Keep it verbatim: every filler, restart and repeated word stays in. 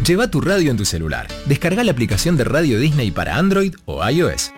Lleva tu radio en tu celular. Descarga la aplicación de Radio Disney para Android o iOS.